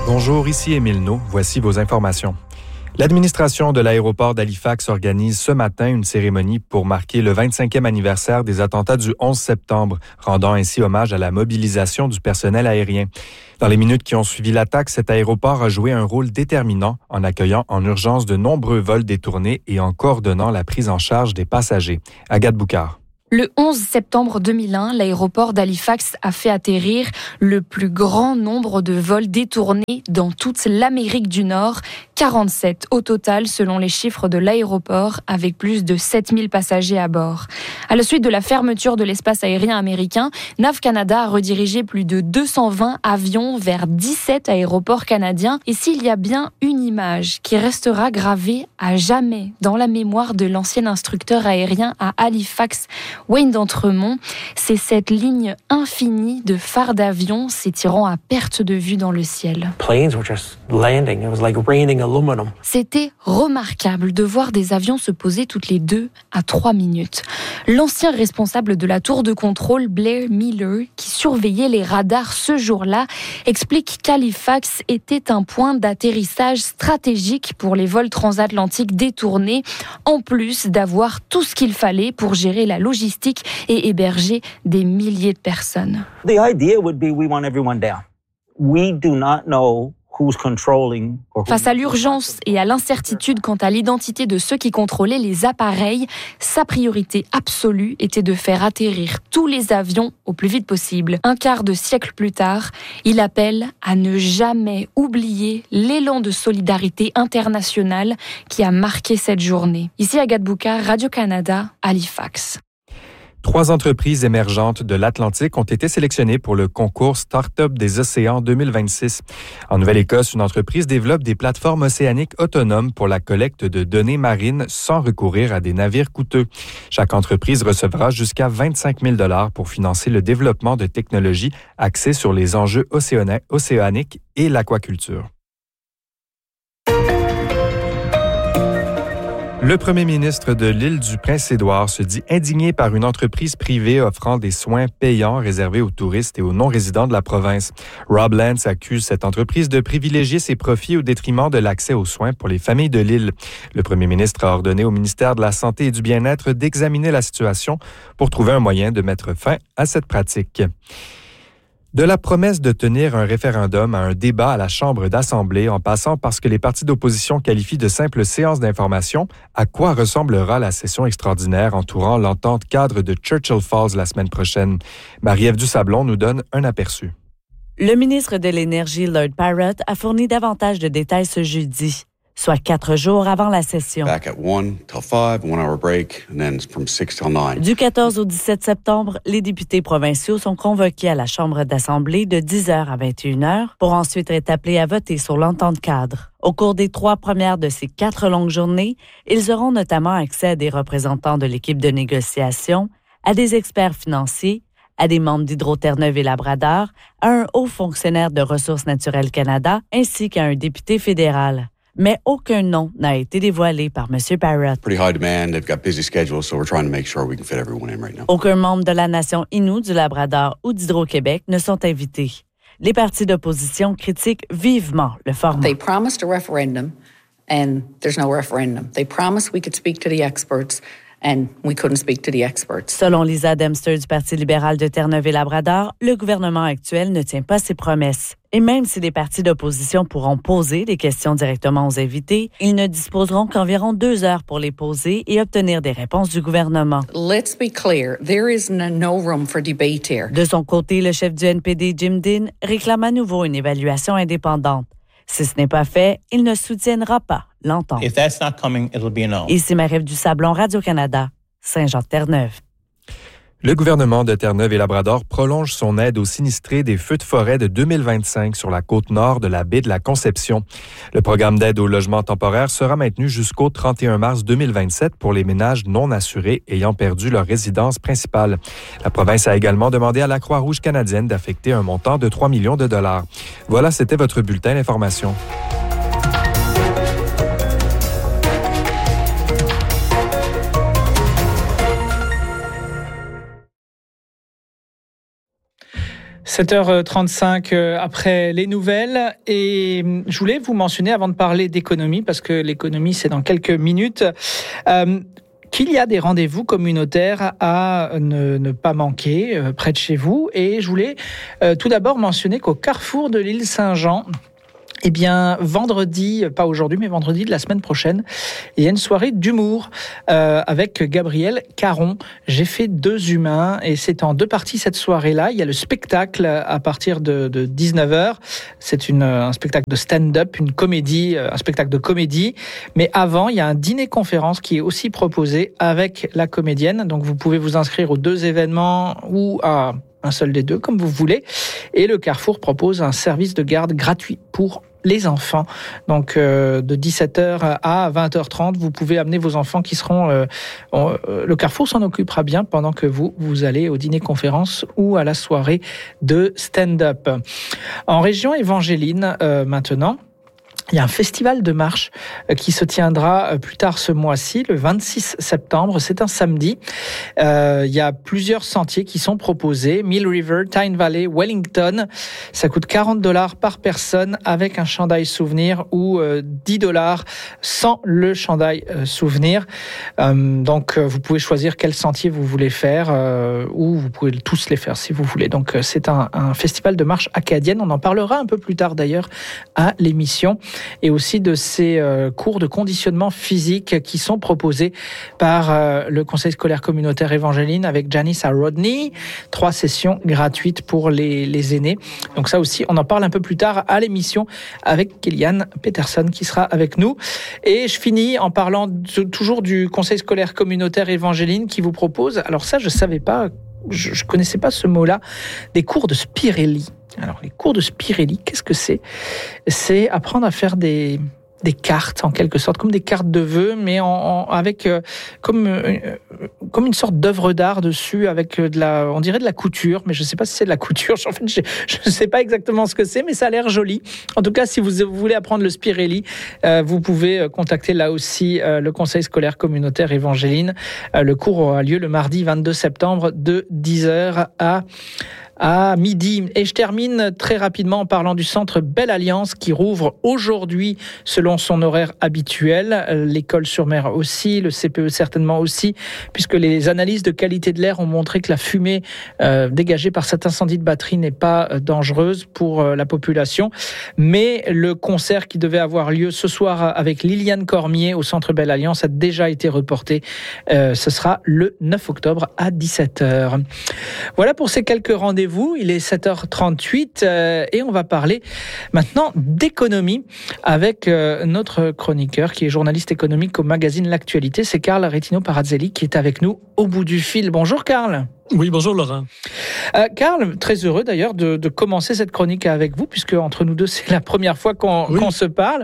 Bonjour, ici Émile Naud. Voici vos informations. L'administration de l'aéroport d'Halifax organise ce matin une cérémonie pour marquer le 25e anniversaire des attentats du 11 septembre, rendant ainsi hommage à la mobilisation du personnel aérien. Dans les minutes qui ont suivi l'attaque, cet aéroport a joué un rôle déterminant en accueillant en urgence de nombreux vols détournés et en coordonnant la prise en charge des passagers. Agathe Boucard. Le 11 septembre 2001, l'aéroport d'Halifax a fait atterrir le plus grand nombre de vols détournés dans toute l'Amérique du Nord, 47 au total selon les chiffres de l'aéroport, avec plus de 7000 passagers à bord. À la suite de la fermeture de l'espace aérien américain, NAV Canada a redirigé plus de 220 avions vers 17 aéroports canadiens. Et s'il y a bien une image qui restera gravée à jamais dans la mémoire de l'ancien instructeur aérien à Halifax, Wayne d'Entremont, c'est cette ligne infinie de phares d'avions s'étirant à perte de vue dans le ciel. C'était remarquable de voir des avions se poser toutes les 2 à 3 minutes. L'ancien responsable de la tour de contrôle, Blair Miller, qui surveillait les radars ce jour-là, explique qu'Halifax était un point d'atterrissage stratégique pour les vols transatlantiques détournés, en plus d'avoir tout ce qu'il fallait pour gérer la logistique et héberger des milliers de personnes. The idea would be we want everyone down. We do not know who's controlling. Face à l'urgence et à l'incertitude quant à l'identité de ceux qui contrôlaient les appareils, sa priorité absolue était de faire atterrir tous les avions au plus vite possible. Un quart de siècle plus tard, il appelle à ne jamais oublier l'élan de solidarité internationale qui a marqué cette journée. Ici Agathe Boucard, Radio-Canada, Halifax. 3 entreprises émergentes de l'Atlantique ont été sélectionnées pour le concours Start-up des océans 2026. En Nouvelle-Écosse, une entreprise développe des plateformes océaniques autonomes pour la collecte de données marines sans recourir à des navires coûteux. Chaque entreprise recevra jusqu'à 25 000 $ pour financer le développement de technologies axées sur les enjeux océaniques et l'aquaculture. Le premier ministre de l'île du Prince-Édouard se dit indigné par une entreprise privée offrant des soins payants réservés aux touristes et aux non-résidents de la province. Rob Lance accuse cette entreprise de privilégier ses profits au détriment de l'accès aux soins pour les familles de l'île. Le premier ministre a ordonné au ministère de la Santé et du Bien-être d'examiner la situation pour trouver un moyen de mettre fin à cette pratique. De la promesse de tenir un référendum à un débat à la Chambre d'Assemblée, en passant par ce que les partis d'opposition qualifient de simple séance d'information, à quoi ressemblera la session extraordinaire entourant l'entente cadre de Churchill Falls la semaine prochaine? Marie-Ève Dusablon nous donne un aperçu. Le ministre de l'Énergie, Lord Parrott, a fourni davantage de détails ce jeudi, soit 4 jours avant la session. Du 14 au 17 septembre, les députés provinciaux sont convoqués à la Chambre d'Assemblée de 10h à 21h pour ensuite être appelés à voter sur l'entente cadre. Au cours des 3 premières de ces 4 longues journées, ils auront notamment accès à des représentants de l'équipe de négociation, à des experts financiers, à des membres d'Hydro-Terre-Neuve et Labrador, à un haut fonctionnaire de Ressources naturelles Canada ainsi qu'à un député fédéral. Mais aucun nom n'a été dévoilé par M. Parrott. Aucun membre de la nation Innu, du Labrador ou d'Hydro-Québec ne sont invités. Les partis d'opposition critiquent vivement le format. They promised a referendum and there's no referendum. They promised we could speak to the experts and we couldn't speak to the experts. Selon Lisa Dempster du Parti libéral de Terre-Neuve et Labrador, le gouvernement actuel ne tient pas ses promesses. Et même si les partis d'opposition pourront poser des questions directement aux invités, ils ne disposeront qu'environ 2 heures pour les poser et obtenir des réponses du gouvernement. Let's be clear, there is no room for debate here. De son côté, le chef du NPD, Jim Dean, réclame à nouveau une évaluation indépendante. Si ce n'est pas fait, il ne soutiendra pas l'entente. If that's not coming, it'll be a no. Ici Marie-Ève Dusablon, Radio-Canada, Saint-Jean-de-Terre-Neuve. Le gouvernement de Terre-Neuve et Labrador prolonge son aide aux sinistrés des feux de forêt de 2025 sur la côte nord de la baie de la Conception. Le programme d'aide au logement temporaire sera maintenu jusqu'au 31 mars 2027 pour les ménages non assurés ayant perdu leur résidence principale. La province a également demandé à la Croix-Rouge canadienne d'affecter un montant de 3 millions de dollars. Voilà, c'était votre bulletin d'information. 7h35 après les nouvelles, et je voulais vous mentionner avant de parler d'économie, parce que l'économie c'est dans quelques minutes, qu'il y a des rendez-vous communautaires à ne pas manquer près de chez vous. Et je voulais tout d'abord mentionner qu'au carrefour de l'île Saint-Jean, eh bien, vendredi, pas aujourd'hui, mais vendredi de la semaine prochaine, il y a une soirée d'humour avec Gabriel Caron. J'ai fait 2 humains et c'est en 2 parties cette soirée-là. Il y a le spectacle à partir de 19h. C'est un spectacle de stand-up, une comédie, un spectacle de comédie. Mais avant, il y a un dîner-conférence qui est aussi proposé avec la comédienne. Donc, vous pouvez vous inscrire aux 2 événements ou à un seul des 2, comme vous voulez. Et le Carrefour propose un service de garde gratuit pour les enfants. Donc, de 17h à 20h30, vous pouvez amener vos enfants qui seront... le Carrefour s'en occupera bien pendant que vous allez au dîner-conférence ou à la soirée de stand-up. En région évangéline, maintenant, il y a un festival de marche qui se tiendra plus tard ce mois-ci, le 26 septembre. C'est un samedi. Il y a plusieurs sentiers qui sont proposés. Mill River, Tyne Valley, Wellington. Ça coûte $40 par personne avec un chandail souvenir ou $10 sans le chandail souvenir. Donc, vous pouvez choisir quel sentier vous voulez faire ou vous pouvez tous les faire si vous voulez. Donc, c'est un festival de marche acadienne. On en parlera un peu plus tard d'ailleurs à l'émission. Et aussi de ces cours de conditionnement physique qui sont proposés par le Conseil scolaire communautaire évangéline avec Janice à Rodney. 3 sessions gratuites pour les aînés. Donc ça aussi, on en parle un peu plus tard à l'émission avec Kellyanne Peterson qui sera avec nous. Et je finis en parlant toujours du Conseil scolaire communautaire évangéline qui vous propose, alors ça je savais pas, je connaissais pas ce mot-là, des cours de Spirelli. Alors, les cours de Spirelli, qu'est-ce que c'est ? C'est apprendre à faire des cartes, en quelque sorte, comme des cartes de vœux, mais avec comme une sorte d'œuvre d'art dessus, avec on dirait de la couture, mais je ne sais pas si c'est de la couture. En fait, je ne sais pas exactement ce que c'est, mais ça a l'air joli. En tout cas, si vous voulez apprendre le Spirelli, vous pouvez contacter là aussi le Conseil scolaire communautaire évangéline. Le cours aura lieu le mardi 22 septembre de 10h à midi. Et je termine très rapidement en parlant du centre Belle Alliance qui rouvre aujourd'hui selon son horaire habituel. L'école sur mer aussi, le CPE certainement aussi, puisque les analyses de qualité de l'air ont montré que la fumée dégagée par cet incendie de batterie n'est pas dangereuse pour la population. Mais le concert qui devait avoir lieu ce soir avec Liliane Cormier au centre Belle Alliance a déjà été reporté. Ce sera le 9 octobre à 17h. Voilà pour ces quelques rendez-vous. Il est 7h38 et on va parler maintenant d'économie avec notre chroniqueur qui est journaliste économique au magazine L'Actualité. C'est Carl Retino-Parazzelli qui est avec nous au bout du fil. Bonjour Carl. Oui, bonjour Laurent. Carl, très heureux d'ailleurs de commencer cette chronique avec vous, puisque entre nous deux, c'est la première fois qu'on se parle.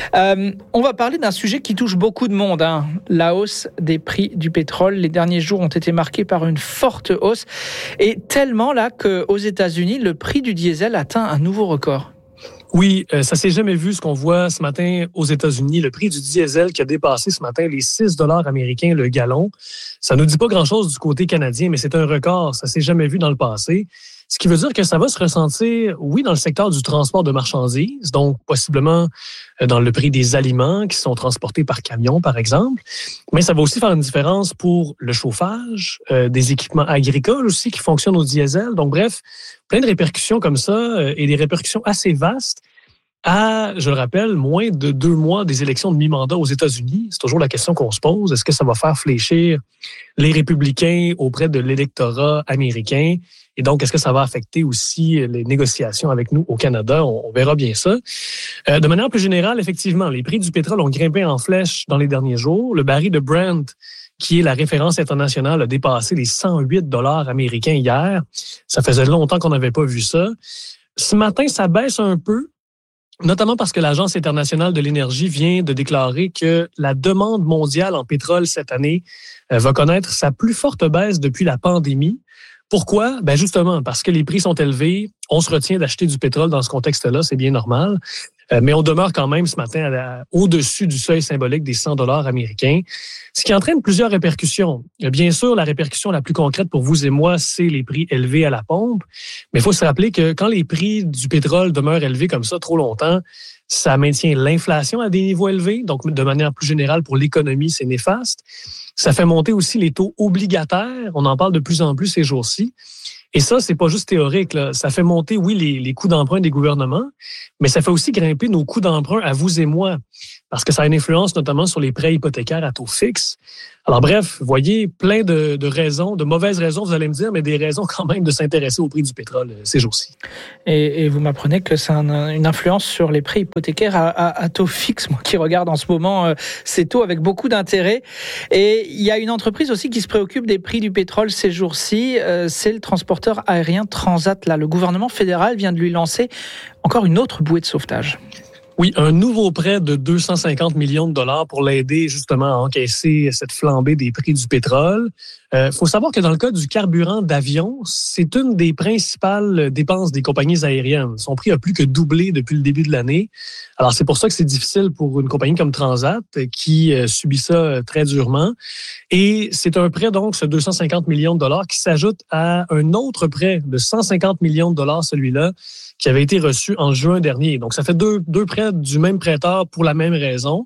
On va parler d'un sujet qui touche beaucoup de monde, la hausse des prix du pétrole. Les derniers jours ont été marqués par une forte hausse, et tellement là qu'aux États-Unis, le prix du diesel atteint un nouveau record. Oui, ça s'est jamais vu ce qu'on voit ce matin aux États-Unis. Le prix du diesel qui a dépassé ce matin les $6 américains le gallon. Ça nous dit pas grand-chose du côté canadien, mais c'est un record. Ça s'est jamais vu dans le passé. Ce qui veut dire que ça va se ressentir, oui, dans le secteur du transport de marchandises, donc possiblement dans le prix des aliments qui sont transportés par camion, par exemple. Mais ça va aussi faire une différence pour le chauffage, des équipements agricoles aussi qui fonctionnent au diesel. Donc bref, plein de répercussions comme ça et des répercussions assez vastes à, je le rappelle, moins de 2 mois des élections de mi-mandat aux États-Unis. C'est toujours la question qu'on se pose. Est-ce que ça va faire fléchir les républicains auprès de l'électorat américain? Et donc, est-ce que ça va affecter aussi les négociations avec nous au Canada? On verra bien ça. De manière plus générale, effectivement, les prix du pétrole ont grimpé en flèche dans les derniers jours. Le baril de Brent, qui est la référence internationale, a dépassé les $108 américains hier. Ça faisait longtemps qu'on n'avait pas vu ça. Ce matin, ça baisse un peu, notamment parce que l'Agence internationale de l'énergie vient de déclarer que la demande mondiale en pétrole cette année va connaître sa plus forte baisse depuis la pandémie. Pourquoi? Ben justement, parce que les prix sont élevés. On se retient d'acheter du pétrole dans ce contexte-là, c'est bien normal. Mais on demeure quand même ce matin au-dessus du seuil symbolique des 100 $ américains, ce qui entraîne plusieurs répercussions. Bien sûr, la répercussion la plus concrète pour vous et moi, c'est les prix élevés à la pompe. Mais il faut se rappeler que quand les prix du pétrole demeurent élevés comme ça trop longtemps, ça maintient l'inflation à des niveaux élevés. Donc, de manière plus générale, pour l'économie, c'est néfaste. Ça fait monter aussi les taux obligataires. On en parle de plus en plus ces jours-ci. Et ça, c'est pas juste théorique, là. Ça fait monter, oui, les coûts d'emprunt des gouvernements, mais ça fait aussi grimper nos coûts d'emprunt à vous et moi, parce que ça a une influence notamment sur les prêts hypothécaires à taux fixe. Alors bref, vous voyez, plein de raisons, de mauvaises raisons, vous allez me dire, mais des raisons quand même de s'intéresser au prix du pétrole ces jours-ci. Et vous m'apprenez que c'est une influence sur les prêts hypothécaires à taux fixe, moi qui regarde en ce moment ces taux avec beaucoup d'intérêt. Et il y a une entreprise aussi qui se préoccupe des prix du pétrole ces jours-ci, c'est le transporteur aérien Transat. Là, le gouvernement fédéral vient de lui lancer encore une autre bouée de sauvetage. Oui, un nouveau prêt de 250 millions de $ pour l'aider justement à encaisser cette flambée des prix du pétrole. Faut savoir que dans le cas du carburant d'avion, c'est une des principales dépenses des compagnies aériennes. Son prix a plus que doublé depuis le début de l'année. Alors, c'est pour ça que c'est difficile pour une compagnie comme Transat qui subit ça très durement. Et c'est un prêt, donc, ce 250 millions de $ qui s'ajoute à un autre prêt de 150 millions de $, celui-là, qui avait été reçu en juin dernier. Donc, ça fait deux prêts du même prêteur pour la même raison.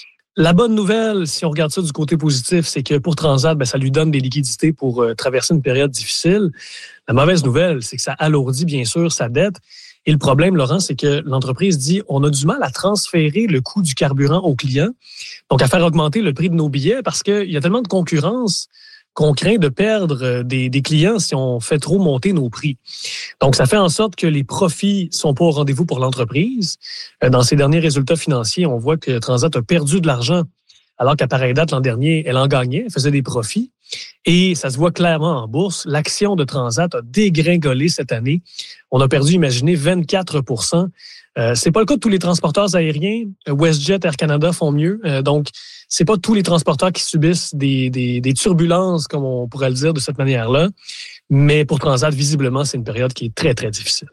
La bonne nouvelle, si on regarde ça du côté positif, c'est que pour Transat, ça lui donne des liquidités pour traverser une période difficile. La mauvaise nouvelle, c'est que ça alourdit bien sûr sa dette. Et le problème, Laurent, c'est que l'entreprise dit on a du mal à transférer le coût du carburant aux clients, donc à faire augmenter le prix de nos billets parce qu'il y a tellement de concurrence qu'on craint de perdre des clients si on fait trop monter nos prix. Donc, ça fait en sorte que les profits sont pas au rendez-vous pour l'entreprise. Dans ses derniers résultats financiers, on voit que Transat a perdu de l'argent, alors qu'à pareille date, l'an dernier, elle en gagnait, elle faisait des profits. Et ça se voit clairement en bourse. L'action de Transat a dégringolé cette année. On a perdu, imaginez, 24%. C'est pas le cas de tous les transporteurs aériens. WestJet, Air Canada font mieux. Donc, c'est pas tous les transporteurs qui subissent des turbulences, comme on pourrait le dire de cette manière-là. Mais pour Transat, visiblement, c'est une période qui est très, très difficile.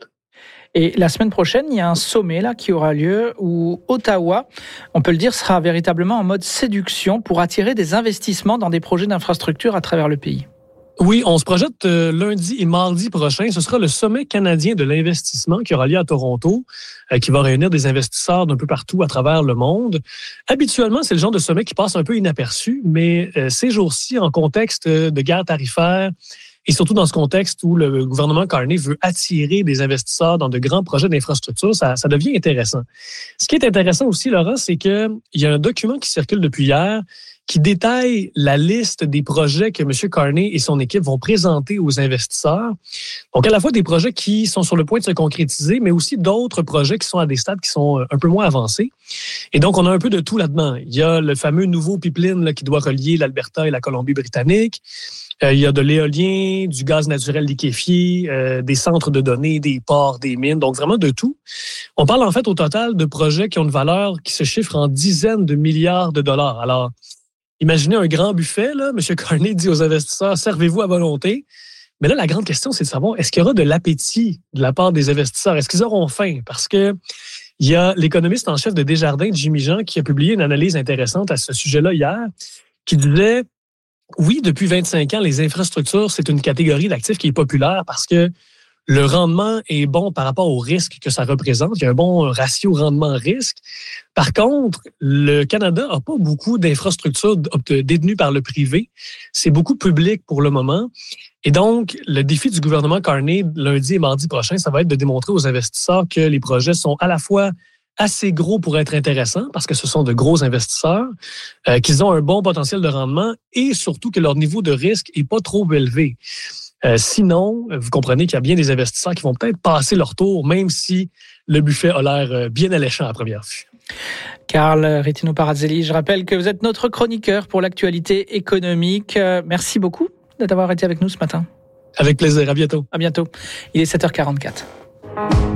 Et la semaine prochaine, il y a un sommet là qui aura lieu où Ottawa, on peut le dire, sera véritablement en mode séduction pour attirer des investissements dans des projets d'infrastructure à travers le pays. Oui, on se projette lundi et mardi prochain. Ce sera le sommet canadien de l'investissement qui aura lieu à Toronto, qui va réunir des investisseurs d'un peu partout à travers le monde. Habituellement, c'est le genre de sommet qui passe un peu inaperçu, mais ces jours-ci, en contexte de guerre tarifaire, et surtout dans ce contexte où le gouvernement Carney veut attirer des investisseurs dans de grands projets d'infrastructure, ça devient intéressant. Ce qui est intéressant aussi, Laurent, c'est qu'il y a un document qui circule depuis hier qui détaille la liste des projets que M. Carney et son équipe vont présenter aux investisseurs. Donc, à la fois des projets qui sont sur le point de se concrétiser, mais aussi d'autres projets qui sont à des stades qui sont un peu moins avancés. Et donc, on a un peu de tout là-dedans. Il y a le fameux nouveau pipeline là, qui doit relier l'Alberta et la Colombie-Britannique. Il y a de l'éolien, du gaz naturel liquéfié, des centres de données, des ports, des mines, donc vraiment de tout. On parle en fait au total de projets qui ont une valeur qui se chiffre en dizaines de milliards de dollars. Alors, imaginez un grand buffet, là. M. Carney dit aux investisseurs, servez-vous à volonté. Mais là, la grande question, c'est de savoir, est-ce qu'il y aura de l'appétit de la part des investisseurs? Est-ce qu'ils auront faim? Parce que il y a l'économiste en chef de Desjardins, Jimmy Jean, qui a publié une analyse intéressante à ce sujet-là hier, qui disait, oui, depuis 25 ans, les infrastructures, c'est une catégorie d'actifs qui est populaire parce que le rendement est bon par rapport au risque que ça représente. Il y a un bon ratio rendement-risque. Par contre, le Canada n'a pas beaucoup d'infrastructures détenues par le privé. C'est beaucoup public pour le moment. Et donc, le défi du gouvernement Carney, lundi et mardi prochain, ça va être de démontrer aux investisseurs que les projets sont à la fois assez gros pour être intéressants, parce que ce sont de gros investisseurs, qu'ils ont un bon potentiel de rendement et surtout que leur niveau de risque n'est pas trop élevé. Sinon, vous comprenez qu'il y a bien des investisseurs qui vont peut-être passer leur tour, même si le buffet a l'air bien alléchant à première vue. Carl Rétino-Parazzelli, je rappelle que vous êtes notre chroniqueur pour l'actualité économique. Merci beaucoup d'avoir été avec nous ce matin. Avec plaisir, à bientôt. À bientôt. Il est 7h44.